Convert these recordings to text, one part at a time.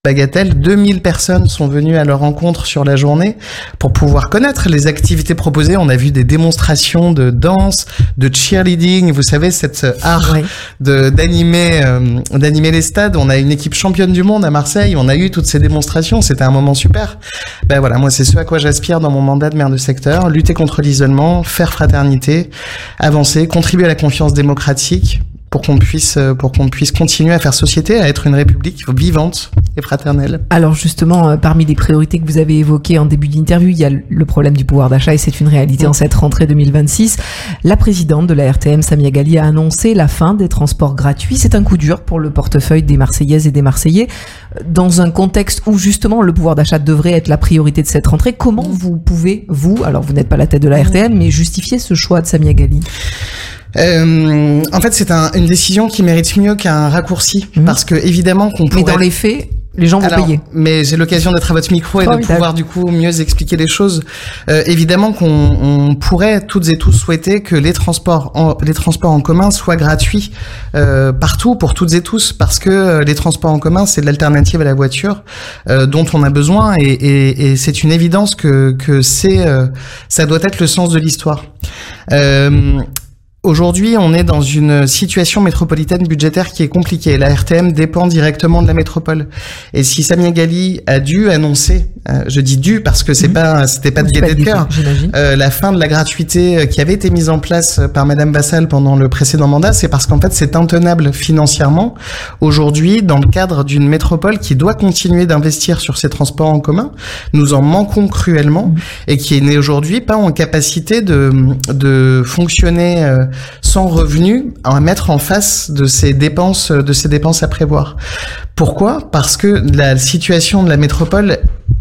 bagatelle. 2000 personnes sont venues à leur rencontre sur la journée pour pouvoir connaître les activités proposées. On a vu des démonstrations de danse, de cheerleading, vous savez, cet art d'animer les stades. On a une équipe championne du monde à Marseille, on a eu toutes ces démonstrations, c'était un moment super. Ben voilà, moi c'est ce à quoi j'aspire dans mon mandat de maire de secteur, lutter contre l'isolement, faire fraternité, avancer, contribuer à la confiance démocratique pour qu'on puisse continuer à faire société, à être une république vivante et fraternelle. Alors justement, parmi les priorités que vous avez évoquées en début d'interview, il y a le problème du pouvoir d'achat et c'est une réalité en cette rentrée 2026. La présidente de la RTM, Samia Ghali, a annoncé la fin des transports gratuits. C'est un coup dur pour le portefeuille des Marseillaises et des Marseillais. Dans un contexte où justement le pouvoir d'achat devrait être la priorité de cette rentrée, comment vous pouvez, alors vous n'êtes pas la tête de la RTM, mais justifier ce choix de Samia Ghali? En fait, c'est une décision qui mérite mieux qu'un raccourci, parce que évidemment qu'on pourrait... Mais dans les faits, les gens vont payer. Mais j'ai l'occasion d'être à votre micro et de pouvoir du coup mieux expliquer les choses. Évidemment qu'on pourrait toutes et tous souhaiter que les transports en commun soient gratuits partout pour toutes et tous, parce que les transports en commun c'est l'alternative à la voiture dont on a besoin et c'est une évidence que ça doit être le sens de l'histoire. Aujourd'hui, on est dans une situation métropolitaine budgétaire qui est compliquée. La RTM dépend directement de la métropole. Et si Samia Ghali a dû annoncer, je dis dû parce que c'était pas de gaieté de cœur, la fin de la gratuité qui avait été mise en place par Madame Vassal pendant le précédent mandat, c'est parce qu'en fait c'est intenable financièrement aujourd'hui dans le cadre d'une métropole qui doit continuer d'investir sur ses transports en commun. Nous en manquons cruellement et qui n'est aujourd'hui pas en capacité de fonctionner sans revenus à mettre en face de ces dépenses à prévoir. Pourquoi ? Parce que la situation de la métropole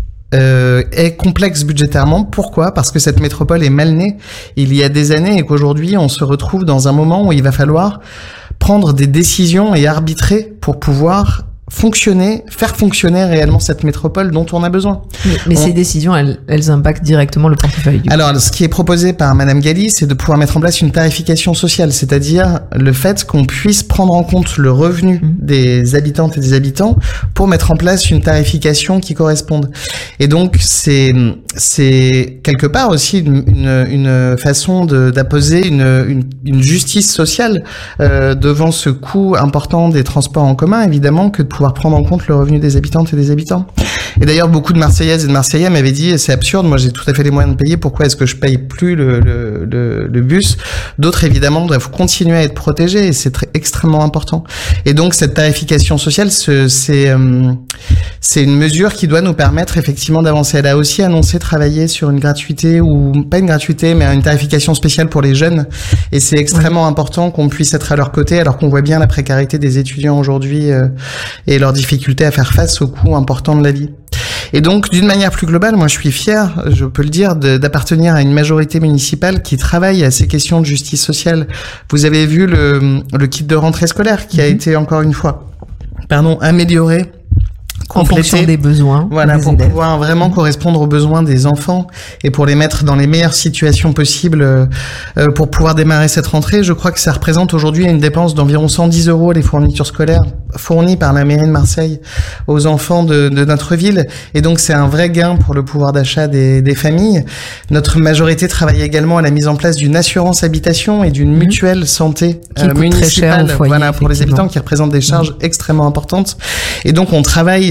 est complexe budgétairement. Pourquoi ? Parce que cette métropole est mal née il y a des années et qu'aujourd'hui on se retrouve dans un moment où il va falloir prendre des décisions et arbitrer pour pouvoir faire fonctionner réellement cette métropole dont on a besoin. Mais ces décisions, elles impactent directement le portefeuille. Alors, ce qui est proposé par Madame Ghali, c'est de pouvoir mettre en place une tarification sociale, c'est-à-dire le fait qu'on puisse prendre en compte le revenu des habitantes et des habitants pour mettre en place une tarification qui corresponde. Et donc, c'est quelque part aussi une façon d'apposer une justice sociale devant ce coût important des transports en commun, évidemment, que de pouvoir prendre en compte le revenu des habitantes et des habitants. Et d'ailleurs, beaucoup de Marseillaises et de Marseillais m'avaient dit, c'est absurde, moi j'ai tout à fait les moyens de payer, pourquoi est-ce que je paye plus le bus ? D'autres, évidemment, doivent continuer à être protégés et c'est extrêmement important. Et donc, cette tarification sociale, c'est une mesure qui doit nous permettre effectivement d'avancer. Elle a aussi annoncé travailler sur une gratuité, ou pas une gratuité, mais une tarification spéciale pour les jeunes. Et c'est extrêmement important qu'on puisse être à leur côté, alors qu'on voit bien la précarité des étudiants aujourd'hui et leur difficulté à faire face aux coûts importants de la vie. Et donc, d'une manière plus globale, moi je suis fier, je peux le dire, d'appartenir à une majorité municipale qui travaille à ces questions de justice sociale. Vous avez vu le kit de rentrée scolaire qui a été encore une fois, amélioré, complété, en fonction des besoins. Voilà, pour pouvoir vraiment correspondre aux besoins des enfants et pour les mettre dans les meilleures situations possibles pour pouvoir démarrer cette rentrée. Je crois que ça représente aujourd'hui une dépense d'environ 110 € les fournitures scolaires fournies par la mairie de Marseille aux enfants de notre ville. Et donc, c'est un vrai gain pour le pouvoir d'achat des familles. Notre majorité travaille également à la mise en place d'une assurance habitation et d'une mutuelle santé municipale, foyer, pour les habitants, qui représentent des charges extrêmement importantes. Et donc, on travaille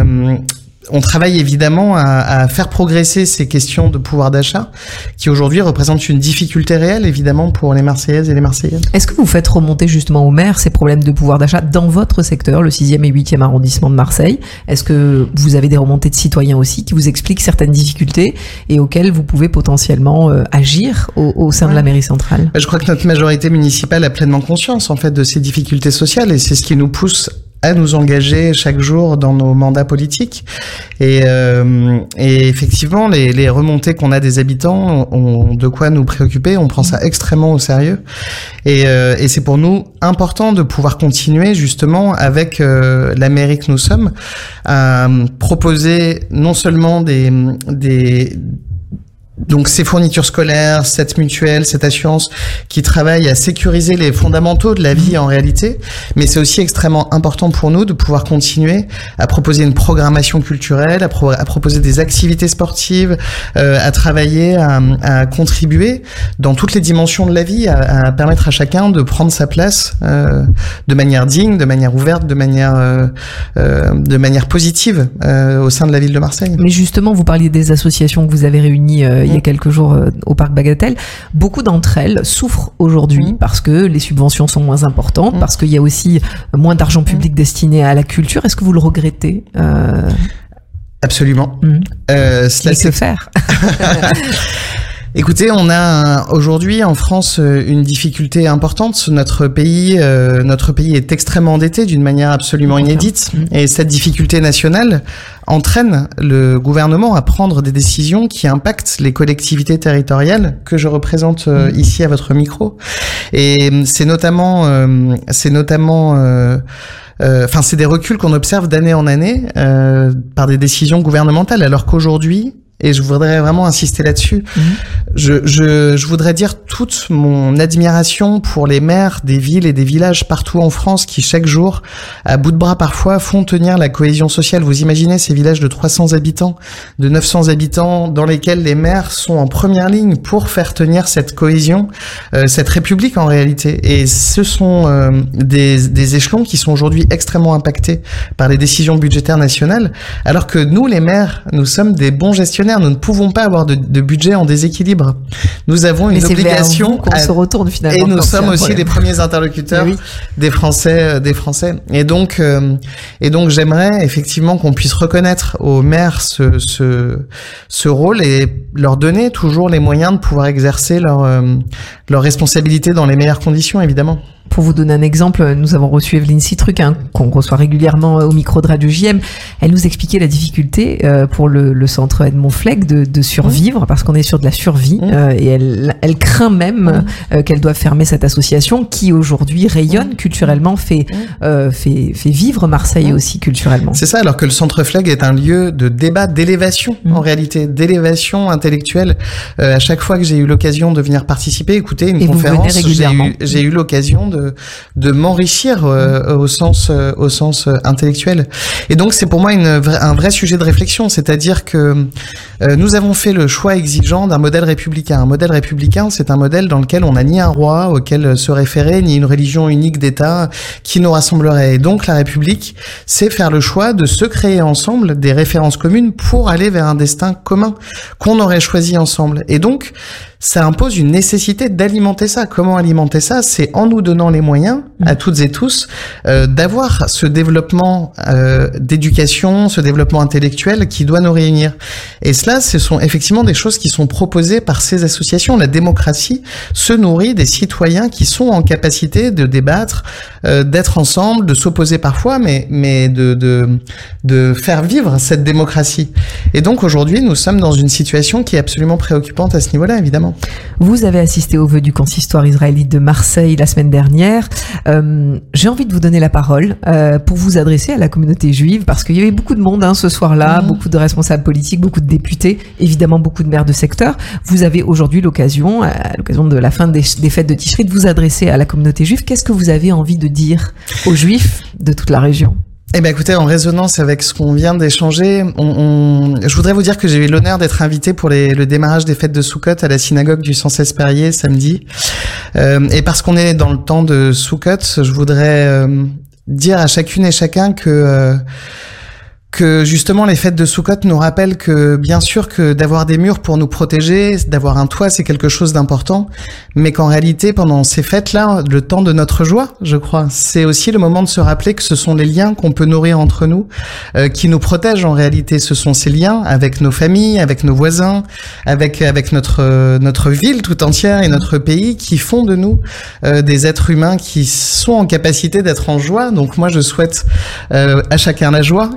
évidemment à faire progresser ces questions de pouvoir d'achat qui aujourd'hui représentent une difficulté réelle évidemment pour les Marseillaises et les Marseillais. Est-ce que vous faites remonter justement au maire ces problèmes de pouvoir d'achat dans votre secteur, le 6e et 8e arrondissement de Marseille ? Est-ce que vous avez des remontées de citoyens aussi qui vous expliquent certaines difficultés et auxquelles vous pouvez potentiellement agir au sein de la mairie centrale ? Je crois que notre majorité municipale a pleinement conscience en fait de ces difficultés sociales et c'est ce qui nous pousse à nous engager chaque jour dans nos mandats politiques. Et effectivement, les remontées qu'on a des habitants ont de quoi nous préoccuper. On prend ça extrêmement au sérieux. Et c'est pour nous important de pouvoir continuer justement avec la mairie que nous sommes à proposer non seulement donc ces fournitures scolaires, cette mutuelle, cette assurance qui travaille à sécuriser les fondamentaux de la vie en réalité, mais c'est aussi extrêmement important pour nous de pouvoir continuer à proposer une programmation culturelle, à proposer des activités sportives, à travailler, à contribuer dans toutes les dimensions de la vie, à permettre à chacun de prendre sa place de manière digne, de manière ouverte, de manière positive au sein de la ville de Marseille. Mais justement, vous parliez des associations que vous avez réunies il y a quelques jours au Parc Bagatelle. Beaucoup d'entre elles souffrent aujourd'hui parce que les subventions sont moins importantes, parce qu'il y a aussi moins d'argent public destiné à la culture. Est-ce que vous le regrettez Absolument. Qu'il se faire. Écoutez, on a aujourd'hui en France une difficulté importante. Notre pays est extrêmement endetté d'une manière absolument inédite. Et cette difficulté nationale entraîne le gouvernement à prendre des décisions qui impactent les collectivités territoriales que je représente ici à votre micro. Et c'est des reculs qu'on observe d'année en année par des décisions gouvernementales, alors qu'aujourd'hui, et je voudrais vraiment insister là-dessus. Je voudrais dire toute mon admiration pour les maires des villes et des villages partout en France qui chaque jour, à bout de bras parfois, font tenir la cohésion sociale. Vous imaginez ces villages de 300 habitants, de 900 habitants, dans lesquels les maires sont en première ligne pour faire tenir cette cohésion, cette république en réalité. Et ce sont des échelons qui sont aujourd'hui extrêmement impactés par les décisions budgétaires nationales, alors que nous, les maires, nous sommes des bons gestionnaires. Nous ne pouvons pas avoir de budget en déséquilibre. Nous avons une obligation qu'on se retourne finalement. Et nous sommes aussi les premiers interlocuteurs des Français. Et donc j'aimerais effectivement qu'on puisse reconnaître aux maires ce rôle et leur donner toujours les moyens de pouvoir exercer leur responsabilité dans les meilleures conditions, évidemment. Pour vous donner un exemple, nous avons reçu Evelyne Citruc, qu'on reçoit régulièrement au micro de Radio JM. Elle nous expliquait la difficulté pour le centre Edmond Fleck de survivre, parce qu'on est sur de la survie, et elle craint même qu'elle doive fermer cette association qui aujourd'hui rayonne culturellement, fait vivre Marseille aussi culturellement. C'est ça, alors que le centre Fleck est un lieu de débat, d'élévation en réalité, d'élévation intellectuelle. À chaque fois que j'ai eu l'occasion de venir participer, écouter une conférence, j'ai eu l'occasion de m'enrichir au sens intellectuel. Et donc c'est pour moi un vrai sujet de réflexion, c'est-à-dire que nous avons fait le choix exigeant d'un modèle républicain. Un modèle républicain, c'est un modèle dans lequel on n'a ni un roi auquel se référer, ni une religion unique d'État qui nous rassemblerait. Et donc la République, c'est faire le choix de se créer ensemble des références communes pour aller vers un destin commun qu'on aurait choisi ensemble. Et donc ça impose une nécessité d'alimenter ça. Comment alimenter ça? C'est en nous donnant les moyens, à toutes et tous, d'avoir ce développement d'éducation, ce développement intellectuel qui doit nous réunir. Et cela, ce sont effectivement des choses qui sont proposées par ces associations. La démocratie se nourrit des citoyens qui sont en capacité de débattre, d'être ensemble, de s'opposer parfois, mais de faire vivre cette démocratie. Et donc aujourd'hui, nous sommes dans une situation qui est absolument préoccupante à ce niveau-là, évidemment. Vous avez assisté au vœu du consistoire israélite de Marseille la semaine dernière. J'ai envie de vous donner la parole pour vous adresser à la communauté juive, parce qu'il y avait beaucoup de monde ce soir-là, beaucoup de responsables politiques, beaucoup de députés, évidemment beaucoup de maires de secteur. Vous avez aujourd'hui l'occasion, à l'occasion de la fin des fêtes de Tishri, de vous adresser à la communauté juive. Qu'est-ce que vous avez envie de dire aux juifs de toute la région ? Eh ben écoutez, en résonance avec ce qu'on vient d'échanger, je voudrais vous dire que j'ai eu l'honneur d'être invité pour le démarrage des fêtes de Soukhot à la synagogue du 116 Perrier samedi. Et parce qu'on est dans le temps de Soukhot, je voudrais dire à chacune et chacun que justement les fêtes de Soukhot nous rappellent que bien sûr que d'avoir des murs pour nous protéger, d'avoir un toit, c'est quelque chose d'important, mais qu'en réalité pendant ces fêtes-là, le temps de notre joie, je crois, c'est aussi le moment de se rappeler que ce sont les liens qu'on peut nourrir entre nous, qui nous protègent en réalité. Ce sont ces liens avec nos familles, avec nos voisins, avec notre ville tout entière et notre pays qui font de nous des êtres humains qui sont en capacité d'être en joie. Donc moi je souhaite à chacun la joie, et donc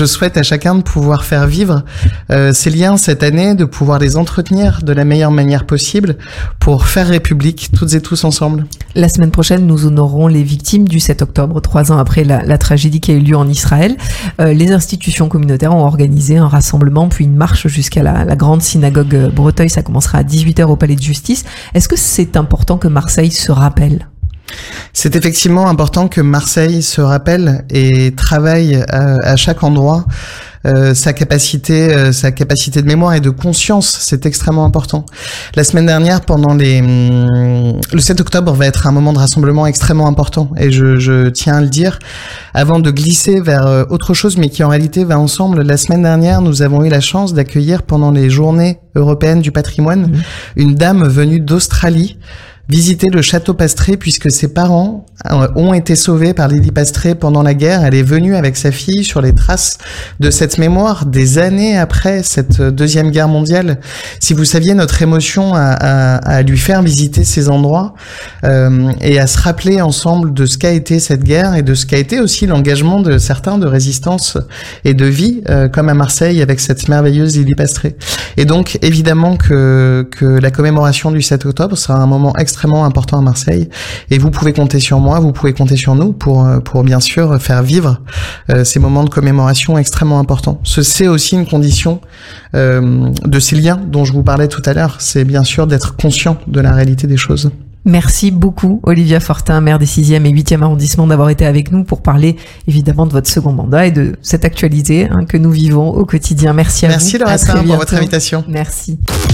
je souhaite à chacun de pouvoir faire vivre ces liens cette année, de pouvoir les entretenir de la meilleure manière possible pour faire République toutes et tous ensemble. La semaine prochaine, nous honorerons les victimes du 7 octobre, 3 ans après la tragédie qui a eu lieu en Israël. Les institutions communautaires ont organisé un rassemblement puis une marche jusqu'à la grande synagogue Breteuil. Ça commencera à 18h au Palais de Justice. Est-ce que c'est important que Marseille se rappelle ? C'est effectivement important que Marseille se rappelle et travaille à chaque endroit sa capacité de mémoire et de conscience. C'est extrêmement important. La semaine dernière, pendant le 7 octobre va être un moment de rassemblement extrêmement important et je tiens à le dire avant de glisser vers autre chose, mais qui en réalité va ensemble. La semaine dernière, nous avons eu la chance d'accueillir pendant les Journées européennes du patrimoine une dame venue d'Australie visiter le château Pastré puisque ses parents ont été sauvés par Lily Pastré pendant la guerre. Elle est venue avec sa fille sur les traces de cette mémoire des années après cette deuxième guerre mondiale. Si vous saviez notre émotion à lui faire visiter ces endroits et à se rappeler ensemble de ce qu'a été cette guerre et de ce qu'a été aussi l'engagement de certains de résistance et de vie comme à Marseille avec cette merveilleuse Lily Pastré. Et donc évidemment que la commémoration du 7 octobre sera un moment extrêmement important à Marseille et vous pouvez compter sur moi, vous pouvez compter sur nous pour bien sûr faire vivre ces moments de commémoration extrêmement importants. C'est aussi une condition de ces liens dont je vous parlais tout à l'heure, c'est bien sûr d'être conscient de la réalité des choses. Merci beaucoup Olivia Fortin, maire des 6e et 8e arrondissements, d'avoir été avec nous pour parler évidemment de votre second mandat et de cette actualité que nous vivons au quotidien. Merci à vous. Merci Laura pour votre invitation. Merci.